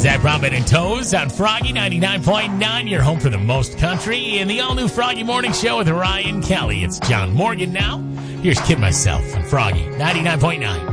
Zach Robin and Toes on Froggy 99.9, your home for the most country, in the all-new Froggy Morning Show with Ryan Kelly. It's John Morgan now. Here's Kid Myself on Froggy 99.9.